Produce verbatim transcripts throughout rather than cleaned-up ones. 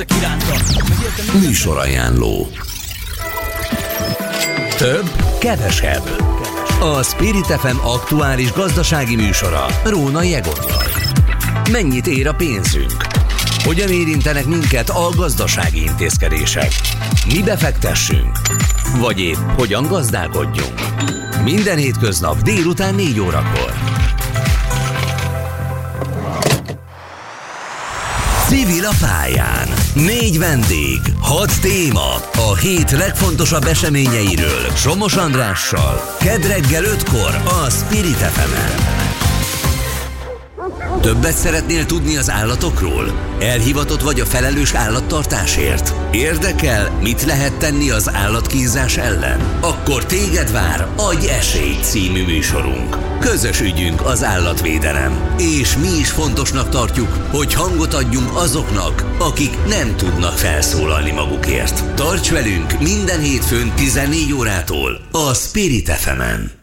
Műsorajánló. Több, kevesebb. A Spirit ef em aktuális gazdasági műsora Rónai Egonnal. Mennyit ér a pénzünk? Hogyan érintenek minket a gazdasági intézkedések? Mi befektessünk? Vagy épp hogyan gazdálkodjunk? Minden hétköznap délután négy órakor. Civil a pályán. Négy vendég, hat téma, a hét legfontosabb eseményeiről Somos Andrással. Kedd reggel ötkor a Spirit ef emen. Többet szeretnél tudni az állatokról? Elhivatott vagy a felelős állattartásért? Érdekel, mit lehet tenni az állatkínzás ellen? Akkor téged vár Adj esélyt című műsorunk. Közös ügyünk az állatvédelem, és mi is fontosnak tartjuk, hogy hangot adjunk azoknak, akik nem tudnak felszólalni magukért. Tarts velünk minden hétfőn tizennégy órától a Spirit ef emen.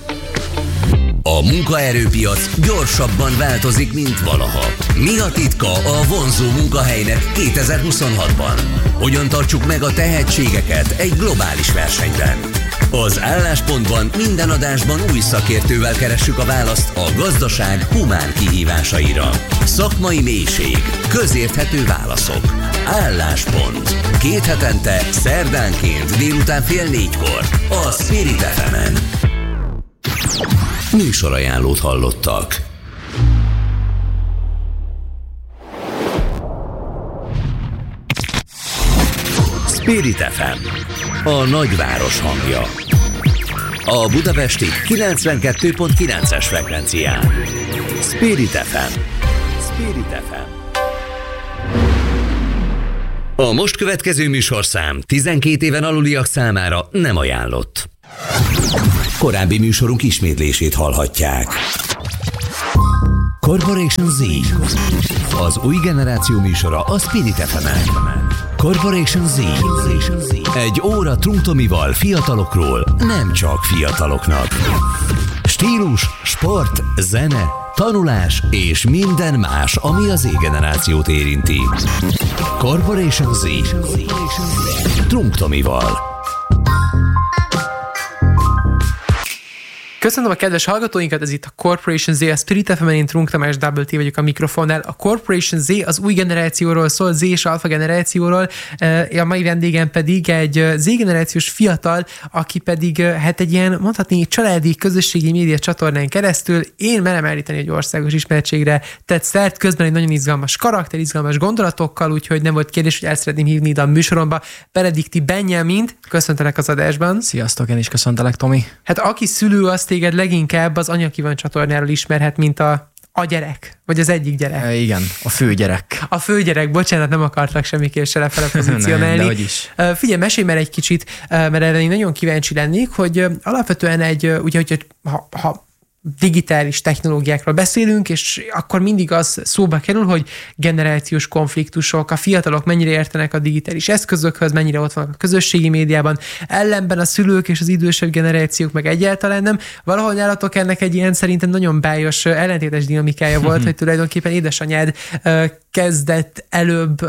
A munkaerőpiac gyorsabban változik, mint valaha. Mi a titka a vonzó munkahelynek kétezer-huszonhatban? Hogyan tartsuk meg a tehetségeket egy globális versenyben? Az Álláspontban minden adásban új szakértővel keressük a választ a gazdaság humán kihívásaira. Szakmai mélység, közérthető válaszok. Álláspont. Két hetente, szerdánként délután fél négykor a Spirit ef emen. Műsorajánlót hallottak. Spirit ef em, a nagyváros hangja. A budapesti kilencvenkettő pont kilences frekvencián. Spirit ef em. Spirit ef em. A most következő műsorszám tizenkét éven aluliak számára nem ajánlott. Korábbi műsorunk ismétlését hallhatják. Corporation Z. Az új generáció műsora a Spirit ef emen. Corporation Z. Egy óra Trunk Tomival fiatalokról, nem csak fiataloknak. Stílus, sport, zene, tanulás és minden más, ami az Z-generációt érinti. Corporation Z. Trunk Tomival. Köszönöm a kedves hallgatóinkat, ez itt a Corporation Z, a Spirit ef emen, én Trunk Tamás Double T vagyok a mikrofonnál. A Corporation Z az új generációról szól, Z és alfa generációról, a mai vendégem pedig egy Z-generációs fiatal, aki pedig hát egy ilyen, mondhatni, családi, közösségi média csatornán keresztül én merem állítani, egy országos ismertségre tett szert, közben egy nagyon izgalmas karakter, izgalmas gondolatokkal, úgyhogy nem volt kérdés, hogy el szeretném hívni ide a műsoromba Benedikti Benjamint. Köszöntelek az adásban. Sziasztok, én is köszöntelek, Tomi. Hát aki szülő, az téged leginkább az Anya Ki van csatornáról ismerhet, mint a, a gyerek, vagy az egyik gyerek. E, igen, a főgyerek. A főgyerek, bocsánat, nem akartak semmiképp se lefele pozícionálni. Nem, de hogy is. Figyelj, mesélj már egy kicsit, mert erre én nagyon kíváncsi lennék, hogy alapvetően egy, ugye, hogy ha, ha digitális technológiákról beszélünk, és akkor mindig az szóba kerül, hogy generációs konfliktusok, a fiatalok mennyire értenek a digitális eszközökhöz, mennyire ott vannak a közösségi médiában, ellenben a szülők és az idősebb generációk meg egyáltalán nem. Valahol nálatok ennek egy ilyen szerintem nagyon bájos, ellentétes dinamikája volt, hogy tulajdonképpen édesanyád kezdett előbb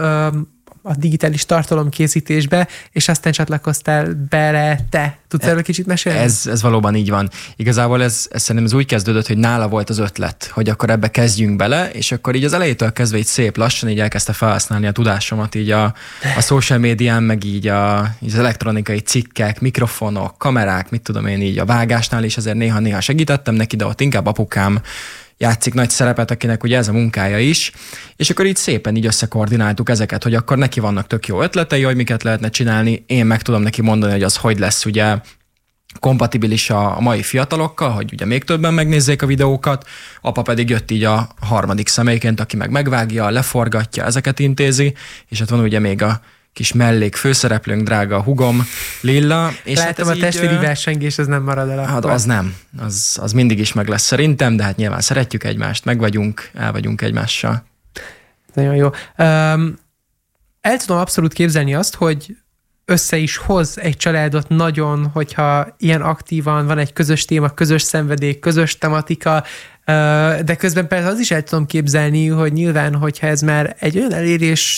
a digitális tartalomkészítésbe, és aztán csatlakoztál bele te. Tudsz erről kicsit mesélni? Ez, ez valóban így van. Igazából ez, ez szerintem ez úgy kezdődött, hogy nála volt az ötlet, hogy akkor ebbe kezdjünk bele, és akkor így az elejétől kezdve így szép lassan így elkezdte felhasználni a tudásomat így a, a social médián, meg így, a, így az elektronikai cikkek, mikrofonok, kamerák, mit tudom én így a vágásnál is azért néha-néha segítettem neki, de ott inkább apukám játszik nagy szerepet, akinek ugye ez a munkája is, és akkor így szépen így összekoordináltuk ezeket, hogy akkor neki vannak tök jó ötletei, hogy miket lehetne csinálni, én meg tudom neki mondani, hogy az hogy lesz ugye kompatibilis a, a mai fiatalokkal, hogy ugye még többen megnézzék a videókat, apa pedig jött így a harmadik személyként, aki meg megvágja, leforgatja, ezeket intézi, és hát van ugye még a kis mellék főszereplőnk, drága hugom, Lilla. És látom, hát a testvéri versengés, ez nem marad el. Hát az nem, az, az mindig is meg lesz szerintem, de hát nyilván szeretjük egymást, meg vagyunk, el vagyunk egymással. Nagyon jó. Um, el tudom abszolút képzelni azt, hogy össze is hoz egy családot nagyon, hogyha ilyen aktívan van egy közös téma, közös szenvedély, közös tematika, de közben persze az is el tudom képzelni, hogy nyilván, hogyha ez már egy olyan elérést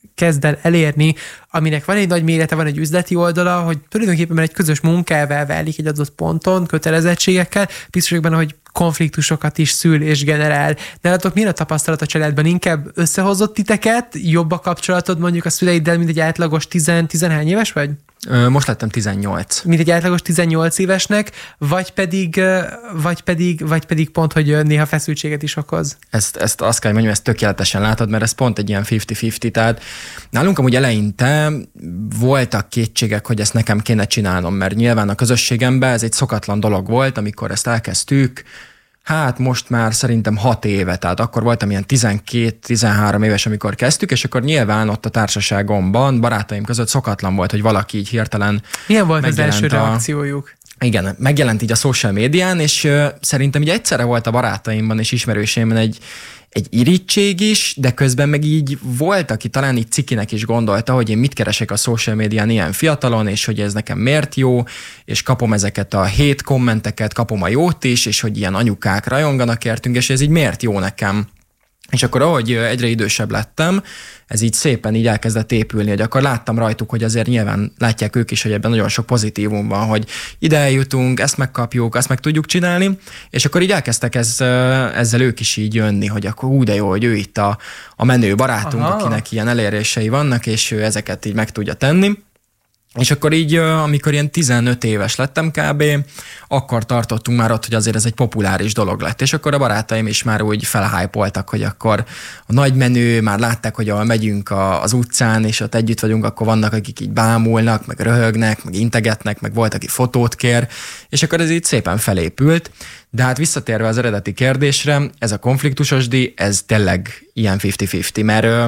kezd el elérni, aminek van egy nagy mérete, van egy üzleti oldala, hogy tulajdonképpen egy közös munkával válik egy adott ponton, kötelezettségekkel, biztos vagyok benne, hogy konfliktusokat is szül és generál. Nálatok milyen a tapasztalat a családban? Inkább összehozott titeket? Jobb a kapcsolatod mondjuk a szüleiddel, mint egy átlagos tíz-tizenhány éves vagy? Most lettem tizennyolc. Mint egy átlagos tizennyolc évesnek, vagy pedig, vagy pedig, vagy pedig pont, hogy néha feszültséget is okoz? Ezt, ezt azt kell mondjam, ezt tökéletesen látod, mert ez pont egy ilyen fifty-fifty, tehát nálunk amúgy eleinte voltak kétségek, hogy ezt nekem kéne csinálnom, mert nyilván a közösségemben ez egy szokatlan dolog volt, amikor ezt elkezdtük, hát most már szerintem hat éve, tehát akkor voltam ilyen tizenkét-tizenhárom éves, amikor kezdtük, és akkor nyilván ott a társaságomban, barátaim között szokatlan volt, hogy valaki így hirtelen milyen volt az első a... reakciójuk? Igen, megjelent így a social médián, és uh, szerintem így egyszerre volt a barátaimban és ismerőseimben egy, egy irítség is, de közben meg így volt, aki talán így cikinek is gondolta, hogy én mit keresek a social médián ilyen fiatalon, és hogy ez nekem miért jó, és kapom ezeket a hét kommenteket, kapom a jót is, és hogy ilyen anyukák rajonganak értünk, és ez így miért jó nekem. És akkor ahogy egyre idősebb lettem, ez így szépen így elkezdett épülni, hogy akkor láttam rajtuk, hogy azért nyilván látják ők is, hogy ebben nagyon sok pozitívum van, hogy ide eljutunk, ezt megkapjuk, azt meg tudjuk csinálni, és akkor így elkezdtek ez, ezzel ők is így jönni, hogy akkor úgy de jó, hogy ő itt a, a menő barátunk, aha, akinek ilyen elérései vannak, és ő ezeket így meg tudja tenni. És akkor így, amikor ilyen tizenöt éves lettem kb., akkor tartottunk már ott, hogy azért ez egy populáris dolog lett. És akkor a barátaim is már úgy felhájpoltak, hogy akkor a nagy menő, már látták, hogy ahol megyünk az utcán, és ott együtt vagyunk, akkor vannak, akik így bámulnak, meg röhögnek, meg integetnek, meg volt, aki fotót kér, és akkor ez így szépen felépült. De hát visszatérve az eredeti kérdésre, ez a konfliktusos díj, ez tényleg ilyen fifty-fifty, mert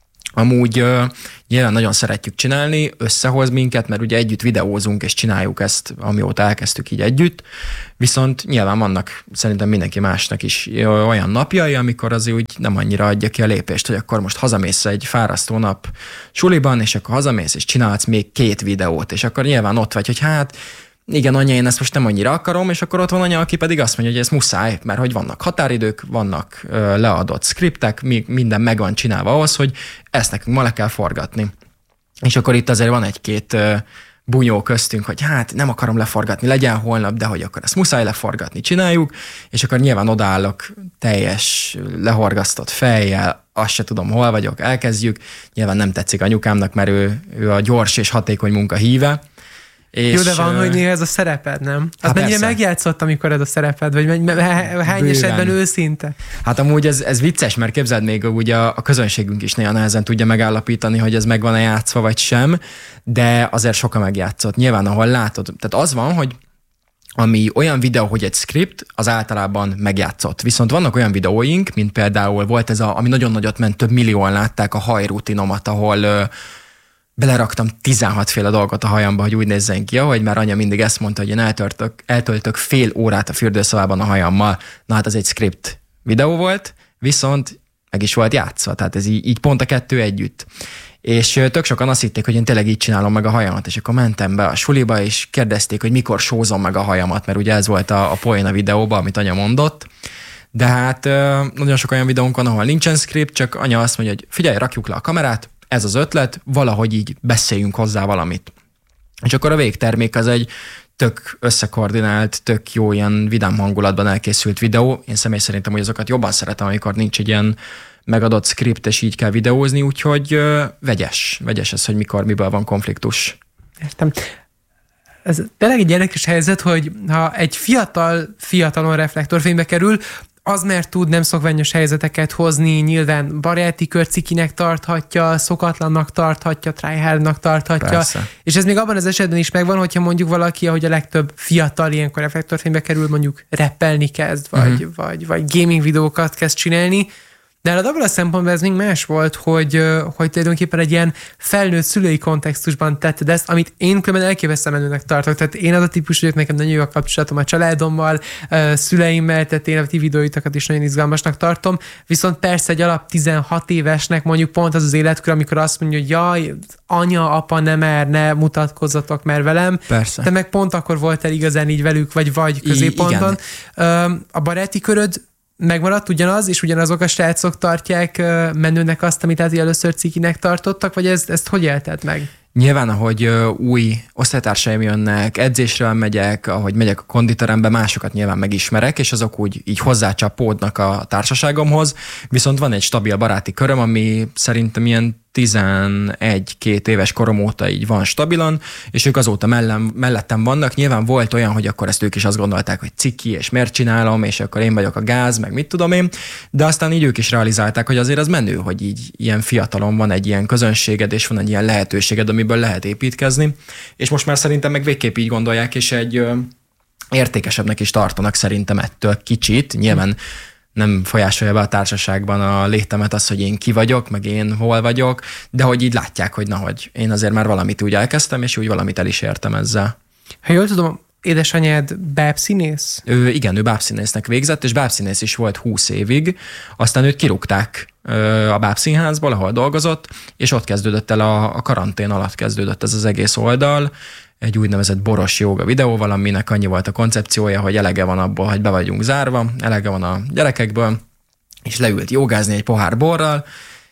amúgy uh, nyilván nagyon szeretjük csinálni, összehoz minket, mert ugye együtt videózunk és csináljuk ezt, amióta elkezdtük így együtt, viszont nyilván vannak szerintem mindenki másnak is olyan napjai, amikor azért úgy nem annyira adja ki a lépést, hogy akkor most hazamész egy fárasztó nap suliban, és akkor hazamész és csinálsz még két videót, és akkor nyilván ott vagy, hogy hát igen, anya, én ezt most nem annyira akarom, és akkor ott van anya, aki pedig azt mondja, hogy ez muszáj, mert hogy vannak határidők, vannak ö, leadott skriptek, minden meg van csinálva ahhoz, hogy ezt nekünk ma le kell forgatni. És akkor itt azért van egy-két ö, bunyó köztünk, hogy hát nem akarom leforgatni, legyen holnap, de hogy akkor ezt muszáj leforgatni, csináljuk, és akkor nyilván odaállok teljes lehorgasztott fejjel, azt se tudom, hol vagyok, elkezdjük. Nyilván nem tetszik anyukámnak, mert ő, ő a gyors és hatékony munka híve. És jó, de van, hogy néha ez a szereped, nem? Az mennyire megjátszott, amikor ez a szereped, vagy hány bőven. Esetben őszinte? Hát amúgy ez, ez vicces, mert képzeld még, ugye a, a közönségünk is néha nehezen tudja megállapítani, hogy ez meg van-e játszva, vagy sem, de azért sokan megjátszott. Nyilván, ahol látod. Tehát az van, hogy ami olyan videó, hogy egy script, az általában megjátszott. Viszont vannak olyan videóink, mint például volt ez, a, ami nagyon nagyot ment, több millióan látták a hajrutinomat, ahol beleraktam tizenhat féle dolgot a hajamba, hogy úgy nézzen ki, ahogy már anya mindig ezt mondta, hogy én eltöltök, eltöltök fél órát a fürdőszobában a hajammal. Na hát ez egy script videó volt, viszont meg is volt játszva, tehát ez így, így pont a kettő együtt. És tök sokan azt hitték, hogy én tényleg így csinálom meg a hajamat, és akkor mentem be a suliba, és kérdezték, hogy mikor sózom meg a hajamat, mert ugye ez volt a, a poén a videóban, amit anya mondott. De hát nagyon sok olyan videónk van, ahol nincsen script, csak anya azt mondja, hogy figyelj, rakjuk le a kamerát, ez az ötlet, valahogy így beszéljünk hozzá valamit. És akkor a végtermék az egy tök összekoordinált, tök jó ilyen vidám hangulatban elkészült videó. Én személy szerintem, hogy azokat jobban szeretem, amikor nincs egy ilyen megadott script, és így kell videózni, úgyhogy uh, vegyes. Vegyes ez, hogy mikor, miből van konfliktus. Értem. Ez tényleg egy érdekes helyzet, hogy ha egy fiatal, fiatalon reflektorfénybe kerül, az mert tud nem szokványos helyzeteket hozni, nyilván baráti körcikinek tarthatja, szokatlannak tarthatja, tryhardnak tarthatja. Persze. És ez még abban az esetben is megvan, hogyha mondjuk valaki, ahogy a legtöbb fiatal ilyenkor reflektorfénybe kerül, mondjuk rappelni kezd, vagy, uh-huh. vagy, vagy gaming videókat kezd csinálni. De hát abban a szempontból ez még más volt, hogy, hogy tulajdonképpen egy ilyen felnőtt szülői kontextusban tetted ezt, amit én különben elképesztően menőnek tartok. Tehát én az a típus vagyok, nekem nagyon jó a kapcsolatom a családommal, szüleimmel, tehát én a ti videóitokat is nagyon izgalmasnak tartom. Viszont persze egy alap tizenhat évesnek mondjuk pont az az életkör, amikor azt mondja, hogy jaj, anya, apa, ne mer, ne mutatkozzatok mer velem. Persze. Te meg pont akkor voltál igazán így velük, vagy vagy középpontban. I, a baráti köröd megmaradt ugyanaz, és ugyanazok a srácok tartják menőnek azt, amit hát először cikinek tartottak, vagy ez, ezt hogy élted meg? Nyilván, ahogy új osztálytársaim jönnek, edzésről megyek, ahogy megyek a konditerembe, másokat nyilván megismerek, és azok úgy így hozzácsapódnak a társaságomhoz, viszont van egy stabil baráti köröm, ami szerintem ilyen tizenegy-két éves korom óta így van stabilan, és ők azóta mellem, mellettem vannak. Nyilván volt olyan, hogy akkor ezt ők is azt gondolták, hogy ciki, és miért csinálom, és akkor én vagyok a gáz, meg mit tudom én, de aztán így ők is realizálták, hogy azért az menő, hogy így ilyen fiatalon van egy ilyen közönséged, és van egy ilyen lehetőséged, amiből lehet építkezni, és most már szerintem meg végképp így gondolják, és egy ö, értékesebbnek is tartanak szerintem ettől kicsit. Nyilván nem folyásolja be a társaságban a létemet az, hogy én ki vagyok, meg én hol vagyok, de hogy így látják, hogy na, hogy én azért már valamit úgy elkezdtem, és úgy valamit el is értem ezzel. Ha jól tudom, édesanyád bábszínész? Ő, igen, ő bábszínésznek végzett, és bábszínész is volt húsz évig, aztán őt kirúgták a bábszínházból, ahol dolgozott, és ott kezdődött el a, a karantén alatt kezdődött ez az egész oldal, egy úgynevezett boros jóga videóval, aminek annyi volt a koncepciója, hogy elege van abból, hogy be vagyunk zárva, elege van a gyerekekből, és leült jogázni egy pohár borral,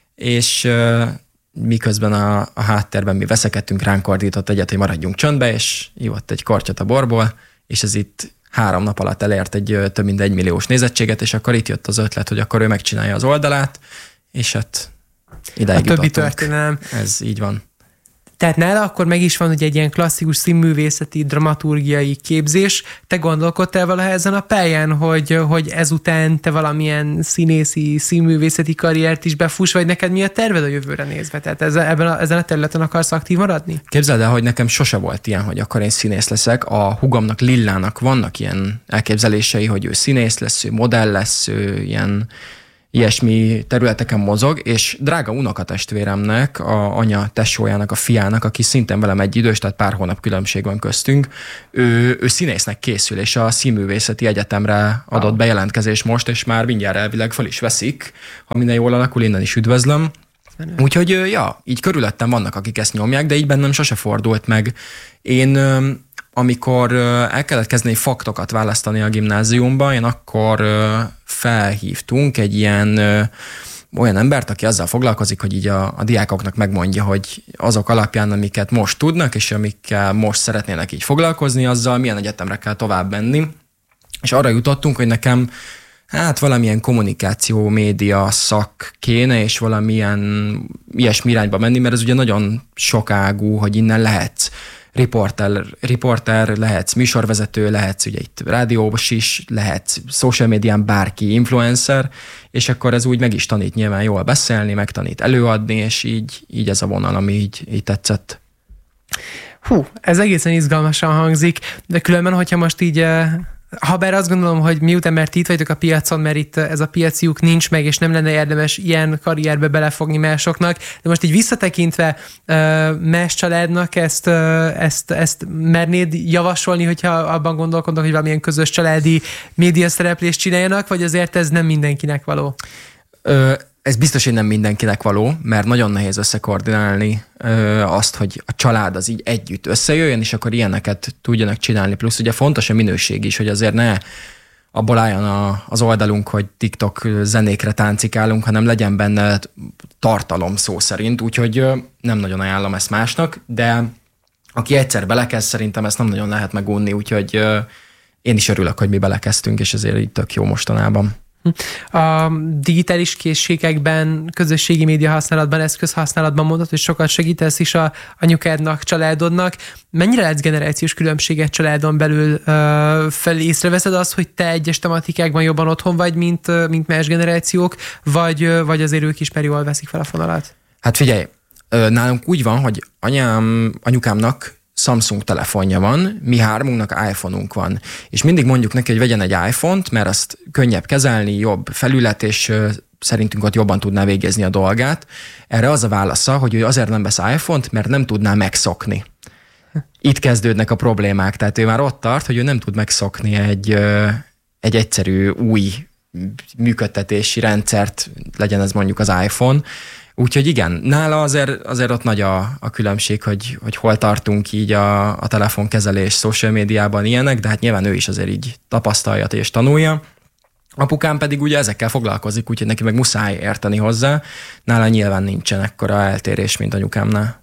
és uh, miközben a, a háttérben mi veszekedtünk, ránk ordított egyet, hogy maradjunk csöndbe, és ivott egy kortyot a borból, és ez itt három nap alatt elért egy több mint egy milliós nézettséget, és akkor itt jött az ötlet, hogy akkor ő megcsinálja az oldalát, és hát ideig a többi jutottunk. történelem. Ez így van. Tehát nála akkor meg is van, hogy egy ilyen klasszikus színművészeti, dramaturgiai képzés. Te gondolkodtál valaha ezen a pályán, hogy, hogy ezután te valamilyen színészi, színművészeti karriert is befuss, vagy neked mi a terved a jövőre nézve? Tehát ez, ebben a, ezen a területen akarsz aktív maradni? Képzeld el, hogy nekem sose volt ilyen, hogy akkor én színész leszek. A hugomnak, Lillának vannak ilyen elképzelései, hogy ő színész lesz, ő modell lesz, ő ilyen ilyesmi területeken mozog, és drága unokatestvéremnek, a anya tesójának, a fiának, aki szintén velem egy idős, tehát pár hónap különbség van köztünk, ő, ő színésznek készül, és a Színművészeti Egyetemre adott ah. bejelentkezés most, és már mindjárt elvileg fel is veszik, ha minden jól alakul, innen is üdvözlöm. Úgyhogy, ja, így körülöttem vannak, akik ezt nyomják, de így bennem sose fordult meg. Én amikor el kellett kezdeni faktokat választani a gimnáziumban, én akkor felhívtunk egy ilyen olyan embert, aki azzal foglalkozik, hogy így a, a diákoknak megmondja, hogy azok alapján, amiket most tudnak, és amikkel most szeretnének így foglalkozni, azzal milyen egyetemre kell tovább menni. És arra jutottunk, hogy nekem hát valamilyen kommunikáció, média szak kéne, és valamilyen ilyesmi irányba menni, mert ez ugye nagyon sokágú, hogy innen lehetsz riporter, riporter, lehetsz műsorvezető, lehetsz ugye itt rádiós is, lehetsz social médián bárki, influencer, és akkor ez úgy meg is tanít nyilván jól beszélni, megtanít előadni, és így, így ez a vonal, ami így, így tetszett. Hú, ez egészen izgalmasan hangzik, de különben, hogyha most így... Habár azt gondolom, hogy miután mert itt vagytok a piacon, mert itt ez a piaciuk nincs meg, és nem lenne érdemes ilyen karrierbe belefogni másoknak, de most így visszatekintve más családnak ezt, ezt, ezt mernéd javasolni, hogyha abban gondolkodnak, hogy valamilyen közös családi médiaszereplést csináljanak, vagy azért ez nem mindenkinek való? Ö, ez biztos, hogy nem mindenkinek való, mert nagyon nehéz összekoordinálni ö, azt, hogy a család az így együtt összejöjjön, és akkor ilyeneket tudjanak csinálni. Plusz ugye fontos a minőség is, hogy azért ne abból álljon a, az oldalunk, hogy TikTok zenékre táncikálunk, hanem legyen benne tartalom szó szerint, úgyhogy ö, nem nagyon ajánlom ezt másnak, de aki egyszer belekezd, szerintem ezt nem nagyon lehet megunni, úgyhogy ö, én is örülök, hogy mi belekezdtünk, és ezért így tök jó mostanában. A digitális készségekben, közösségi média használatban, eszközhasználatban mondod, hogy sokat segítesz is a anyukádnak, családodnak. Mennyire látsz generációs különbséget családon belül? Uh, fel észreveszed azt, hogy te egyes tematikákban jobban otthon vagy, mint, mint más generációk, vagy, vagy azért ők is már jól veszik fel a fonalat? Hát figyelj, nálunk úgy van, hogy anyám, anyukámnak Samsung telefonja van, mi hármunknak iPhone-unk van. És mindig mondjuk neki, hogy vegyen egy iPhone-t, mert azt könnyebb kezelni, jobb felület, és szerintünk ott jobban tudná végezni a dolgát. Erre az a válasza, hogy ő azért nem vesz iPhone-t, mert nem tudná megszokni. Itt kezdődnek a problémák, tehát ő már ott tart, hogy ő nem tud megszokni egy, egy egyszerű új működtetési rendszert, legyen ez mondjuk az iPhone. Úgyhogy igen, nála azért, azért ott nagy a, a különbség, hogy, hogy hol tartunk így a, a telefonkezelés, social médiában ilyenek, de hát nyilván ő is azért így tapasztalja és tanulja. Apukám pedig ugye ezekkel foglalkozik, úgyhogy neki meg muszáj érteni hozzá. Nála nyilván nincsen ekkora eltérés, mint anyukámnál.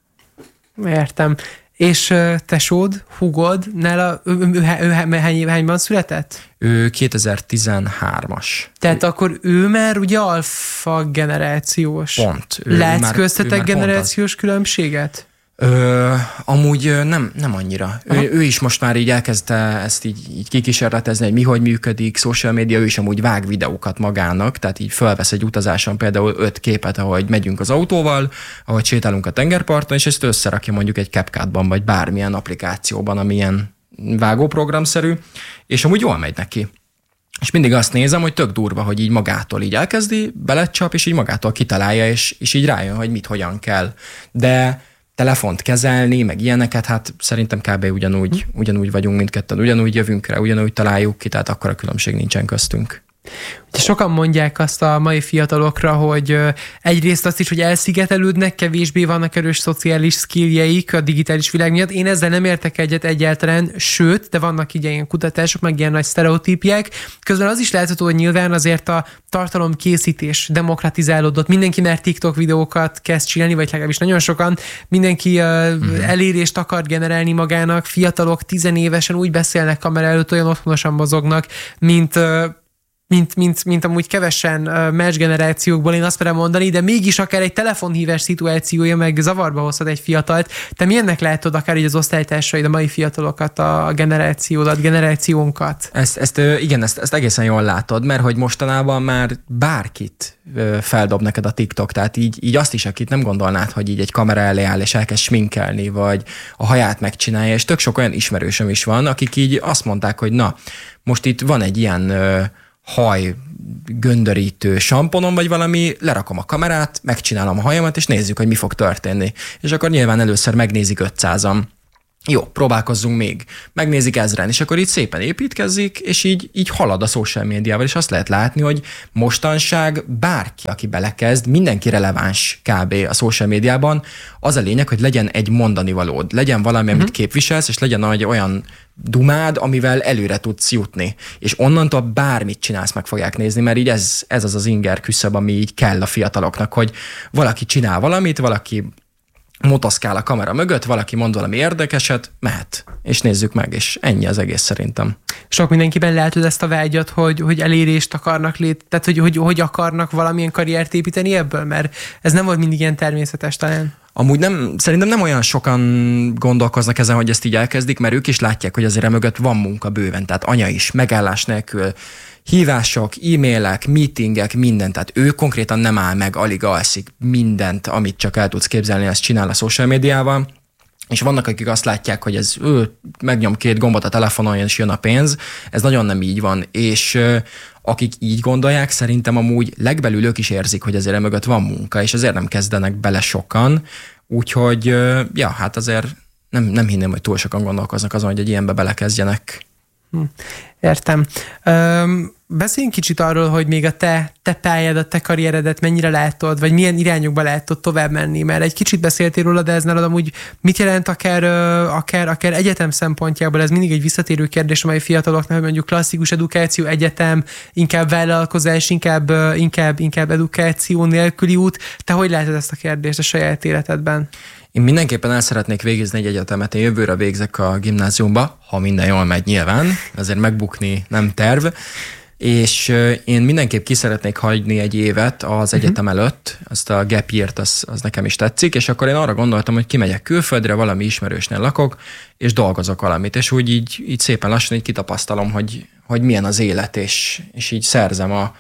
Értem. És tesód, húgod, nála ő, ő, ő, ő, ő hány, hányban született? Ő kétezer-tizenhármas. Tehát ő, akkor ő már ugye alfa generációs. Pont. Ő Látsz már, köztetek generációs különbséget? Ö, amúgy nem, nem annyira. Ő, ő is most már így elkezdte ezt így, így kikísérletezni, hogy mi hogy működik, social media, ő is amúgy vág videókat magának, tehát így felvesz egy utazáson például öt képet, ahogy megyünk az autóval, ahogy sétálunk a tengerparton, és ezt összerakja mondjuk egy CapCut-ban, vagy bármilyen applikációban, ami ilyen vágóprogramszerű, és amúgy jól megy neki. És mindig azt nézem, hogy tök durva, hogy így magától így elkezdi, belecsap, és így magától kitalálja, és, és így rájön, hogy mit, hogyan kell. De telefont kezelni, meg ilyeneket, hát szerintem kb. ugyanúgy, ugyanúgy vagyunk mindketten, ugyanúgy jövünk rá, ugyanúgy találjuk ki, tehát akkora különbség nincsen köztünk. Sokan mondják azt a mai fiatalokra, hogy egyrészt azt is, hogy elszigetelődnek, kevésbé vannak erős szociális skilljeik a digitális világ miatt. Én ezzel nem értek egyet egyáltalán, sőt, de vannak így ilyen kutatások, meg ilyen nagy sztereotípiák. Közben az is látható, hogy nyilván azért a tartalomkészítés demokratizálódott. Mindenki már TikTok videókat kezd csinálni, vagy legalábbis nagyon sokan. Mindenki uh-huh. elérést akar generálni magának. Fiatalok tizenévesen úgy beszélnek kamera előtt, olyan otthonosan mozognak, mint Mint, mint, mint amúgy kevesen uh, más generációkból, én azt merem mondani, de mégis akár egy telefonhívás szituációja meg zavarba hozhat egy fiatalt. Te milyennek látod akár így az osztálytársaid, a mai fiatalokat, a generációdat, generációnkat? Ezt, ezt igen, ezt, ezt egészen jól látod, mert hogy mostanában már bárkit feldob neked a TikTok, tehát így, így azt is, akit nem gondolnád, hogy így egy kamera elé áll, és elkezd sminkelni, vagy a haját megcsinálja, és tök sok olyan ismerősöm is van, akik így azt mondták, hogy na, most itt van egy ilyen haj göndörítő samponom, vagy valami, lerakom a kamerát, megcsinálom a hajamat, és nézzük, hogy mi fog történni. És akkor nyilván először megnézik ötszázan. Jó, próbálkozzunk még. Megnézik ezren, és akkor így szépen építkezik, és így, így halad a social médiával, és azt lehet látni, hogy mostanság bárki, aki belekezd, mindenki releváns kb. A social médiában. Az a lényeg, hogy legyen egy mondani valód, legyen valami, amit uh-huh. képviselsz, és legyen egy olyan dumád, amivel előre tudsz jutni. És onnantól bármit csinálsz, meg fogják nézni, mert így ez, ez az az inger küszöb, ami így kell a fiataloknak, hogy valaki csinál valamit, valaki motoszkál a kamera mögött, valaki mond valami érdekeset, mehet, és nézzük meg, és ennyi az egész szerintem. Sok mindenkiben látod ezt a vágyat, hogy, hogy elérést akarnak lét, tehát hogy, hogy, hogy akarnak valamilyen karriert építeni ebből, mert ez nem volt mindig ilyen természetes talán. Amúgy nem, szerintem nem olyan sokan gondolkoznak ezen, hogy ezt így elkezdik, mert ők is látják, hogy azért emögött van munka bőven, tehát anya is, megállás nélkül, hívások, e-mailek, meetingek, minden, tehát ő konkrétan nem áll meg, alig alszik, mindent, amit csak el tudsz képzelni, ezt csinál a social médiával, és vannak, akik azt látják, hogy ez ő megnyom két gombot a telefonon, és jön a pénz, ez nagyon nem így van, és akik így gondolják, szerintem amúgy legbelül ők is érzik, hogy azért emögött van munka, és azért nem kezdenek bele sokan, úgyhogy ja, hát azért nem, nem hinném, hogy túl sokan gondolkoznak azon, hogy egy ilyenbe belekezdjenek. Hm. Értem. Üm, beszéljünk kicsit arról, hogy még a te, te pályádat, te karrieredet mennyire látod, vagy milyen irányokba látod tovább menni, mert egy kicsit beszéltél róla, de ez nálad amúgy mit jelent akár, akár, akár egyetem szempontjából, ez mindig egy visszatérő kérdés, amely fiataloknak, hogy mondjuk klasszikus edukáció, egyetem, inkább vállalkozás, inkább, inkább, inkább edukáció nélküli út. Te hogy látod ezt a kérdést a saját életedben? Én mindenképpen el szeretnék végezni egy egyetemet, én jövőre végzek a gimnáziumba, ha minden jól megy nyilván, azért megbukni nem terv, és én mindenképp ki szeretnék hagyni egy évet az egyetem uh-huh. előtt, azt a gap year-t, az, az nekem is tetszik, és akkor én arra gondoltam, hogy kimegyek külföldre, valami ismerősnél lakok, és dolgozok valamit, és úgy így, így szépen lassan így kitapasztalom, hogy, hogy milyen az élet, és, és így szerzem a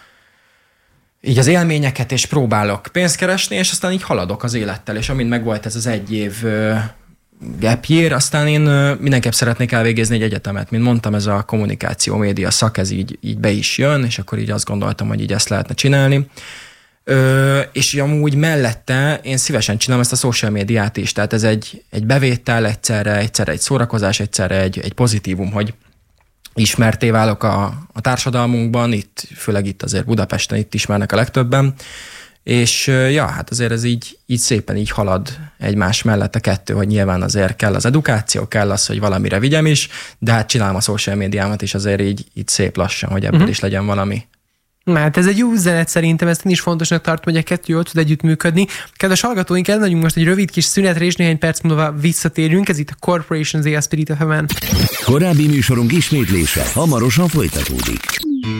így az élményeket, és próbálok pénzt keresni, és aztán így haladok az élettel, és amint megvolt ez az egy év uh, gap year, aztán én uh, mindenképp szeretnék elvégezni egy egyetemet. Mint mondtam, ez a kommunikáció, média szak, ez így, így be is jön, és akkor így azt gondoltam, hogy így ezt lehetne csinálni. Uh, és amúgy mellette én szívesen csinálom ezt a social médiát is, tehát ez egy, egy bevétel egyszerre, egyszerre egy szórakozás, egyszerre egy, egy pozitívum, hogy ismerté válok a, a társadalmunkban, itt, főleg itt azért Budapesten itt ismernek a legtöbben, és ja, hát azért ez így, így szépen így halad egymás mellett a kettő, hogy nyilván azért kell az edukáció, kell az, hogy valamire vigyem is, de hát csinálom a social médiámat is azért így, így szép lassan, hogy ebből uh-huh. is legyen valami. Hát ez egy jó üzenet szerintem, ezt én is fontosnak tartom, hogy a kettő jól tud együttműködni. Kedves hallgatóink, elmegyünk most egy rövid kis szünetre, és néhány perc múlva visszatérünk. Ez itt a Corporation Z, a Spirit ef em-en. Korábbi műsorunk ismétlése hamarosan folytatódik.